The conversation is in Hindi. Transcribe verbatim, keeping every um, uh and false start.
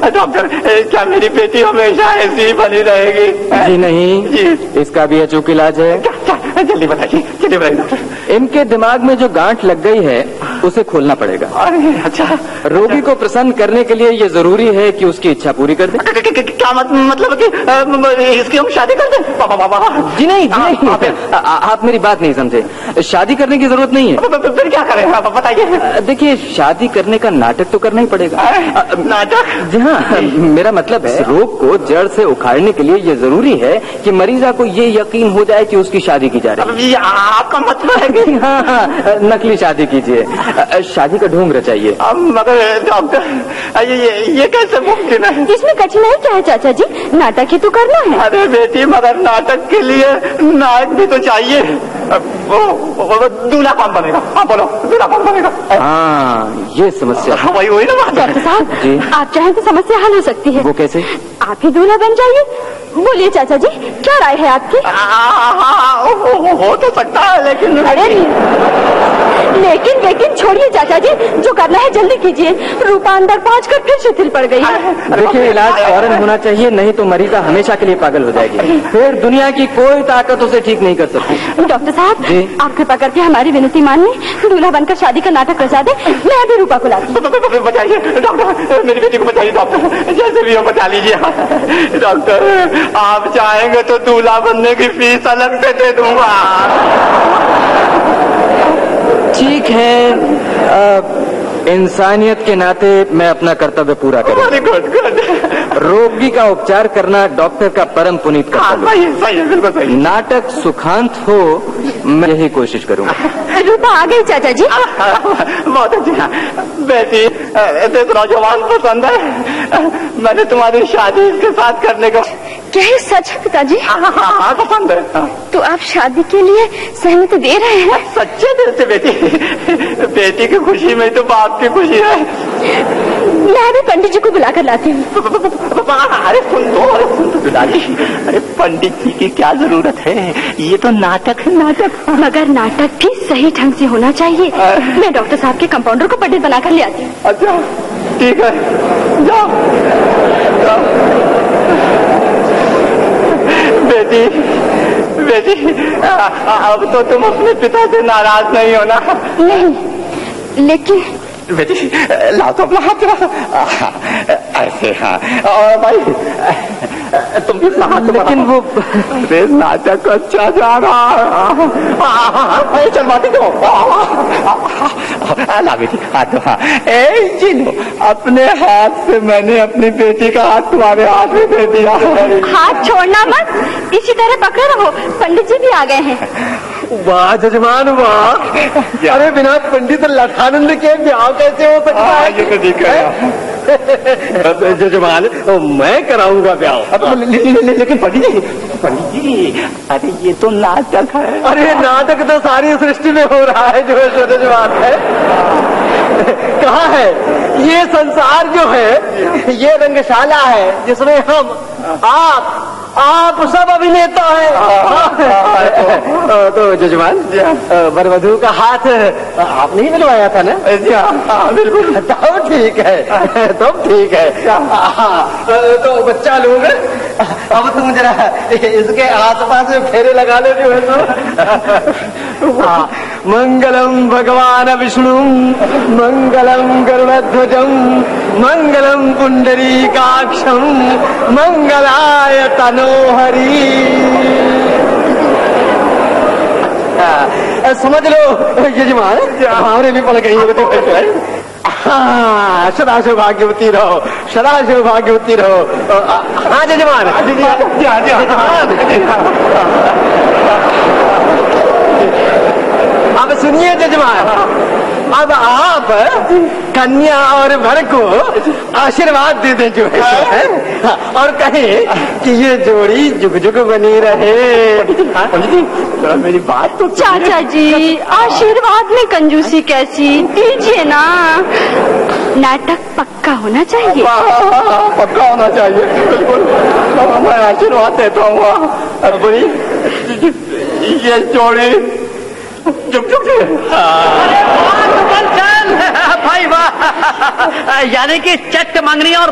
डॉक्टर, क्या मेरी बेटी हमेशा ऐसी ही बनी रहेगी? जी नहीं जी। इसका भी अचूक इलाज है। जल्दी बताइए, जल्दी बताइए डॉक्टर। इनके दिमाग में जो गांठ लग गई है उसे खोलना पड़ेगा। अरे अच्छा। रोगी को प्रसन्न करने के लिए ये जरूरी है कि उसकी इच्छा पूरी कर दे। क्या मतलब कि इसकी हम शादी कर दें? जी नहीं, जी नहीं, आप मेरी बात नहीं समझे। शादी करने की जरूरत नहीं है। फिर क्या करें बताइए। देखिए, शादी करने का नाटक तो करना ही पड़ेगा। नाटक? जी हाँ, मेरा मतलब है रोग को जड़ से उखाड़ने के लिए ये जरूरी है कि मरीजा को ये यकीन हो जाए कि उसकी शादी की जा रही है। आपका मतलब है कि? हाँ हाँ, नकली शादी कीजिए, शादी का ढोंग रचाइए। मगर डॉक्टर, ये, ये, ये कैसे मुमकिन है? इसमें कठिनाई क्या है चाचा जी? नाटक ही तो करना है। अरे बेटी, मगर नाटक के लिए नायक भी तो चाहिए। वो, वो दूल्हा कौन बनेगा? हाँ बोलो, दूल्हा कौन बनेगा? हाँ, ये समस्या। हाँ, वही वही ना बात। डॉक्टर साहब जी, आप चाहें तो समस्या हल हो सकती है। वो कैसे? आप ही दूल्हा बन जाइए। बोलिए चाचा जी, क्या राय है आपकी? हो, हो तो सकता है, लेकिन अरे लेकिन लेकिन छोड़िए चाचा जी, जो करना है जल्दी कीजिए। रूपा अंदर पहुँच कर फिर शिथिल पड़ गई है। देखिए, इलाज फौरन होना चाहिए, नहीं तो मरीजा हमेशा के लिए पागल हो जाएगी। फिर दुनिया की कोई ताकत उसे ठीक नहीं कर सकती। डॉक्टर साहब जी, आप कृपा करके हमारी विनती मानिए, दूल्हा बनकर शादी का नाटक रचा दे। मैं अभी रूपा को लाती हूँ। बचाइए डॉक्टर, मेरी बेटी को बचाइए डॉक्टर, जैसे भी हो बचा लीजिए। डॉक्टर, आप चाहेंगे तो दूल्हा बनने की फीस अलग से दे दूंगा। ठीक है, आ, इंसानियत के नाते मैं अपना कर्तव्य पूरा करूंगा। Good good. रोगी का उपचार करना डॉक्टर का परम पुनीत कर्तव्य है। सही सही है, बिल्कुल सही। नाटक सुखांत हो, मैं यही कोशिश करूंगा। रूपा आ गई चाचा जी। बहुत अच्छा बेटी, तो नौजवान पसंद है, मैंने तुम्हारी शादी इसके साथ करने का। क्या ये सच है पिताजी? हाँ पसंद है। तो आप शादी के लिए सहमति दे रहे हैं? सच्चे दिल से बेटी, बेटी की खुशी में तो बाप की खुशी है। मैं भी पंडित जी को बुलाकर लाती हूँ। अरे सुन दो, अरे सुन दो दुलारी, अरे पंडित जी की क्या जरूरत है, ये तो नाटक है नाटक। मगर नाटक भी सही ढंग से होना चाहिए। मैं डॉक्टर साहब के कंपाउंडर को पंडित बनाकर ले आती हूँ। अच्छा ठीक है, जाओ जाओ। बेटी बेटी, अब तो तुम अपने पिता से नाराज नहीं हो ना? नहीं, लेकिन बेटी लाओ तो अपना हाथ रखो ऐसे। हाँ, और भाई तुम भी अपना हाथ। लेकिन वो नाटक अच्छा जा रहा है, चलवाती दो। ला बेटी हाथ दो। हाँ जी लो, अपने हाथ से मैंने अपनी बेटी का हाथ तुम्हारे हाथ में दे दिया। हाथ छोड़ना मत, इसी तरह पकड़े रहो। पंडित जी भी आ गए हैं। वाह जजमान वाह, अरे बिना पंडित लठानंद के ब्याह कैसे हो सकता है? ये तो ठीक है जजमान, मैं कराऊंगा ब्याह। ले, ले, ले, ले, लेकिन पंडित जी, पंडित जी, अरे ये तो नाटक है। अरे नाटक तो सारी सृष्टि में हो रहा है जो है जजमान है। कहाँ है ये संसार जो है, ये रंगशाला है जिसमें हम आप आप सब अभिनेता हैं। तो जजमान, वर वधू का हाथ आपने ही मिलवाया था ना? बिल्कुल। तो ठीक है, तो ठीक है। तो बच्चा लोग, अब तुम जरा इसके आसपास में फेरे लगा लो जो है तो। मंगलम भगवान विष्णु, मंगलम गरुड़ध्वजम, मंगलम पुंडरीकाक्षम, मंगलाय तनोहरि। समझ लो यजमान, हमारे भी पड़ गई है। हाँ, सदा सौभाग्यवती रहो, सदा सौभाग्यवती रहो। हाँ जजमान, अब सुनिए जजमान, अब आप कन्या और वर को आशीर्वाद दे दें जो है, और कहें कि ये जोड़ी जुग जुग बनी रहे। मेरी बात तो चाचा जी, आशीर्वाद में कंजूसी कैसी? दीजिए ना। नाटक पक्का होना चाहिए। पक्का होना चाहिए, बिल्कुल। मैं आशीर्वाद देता हूँ। ये जोड़ी जुग जुग भाई वाह, यानी कि चट मंगनी और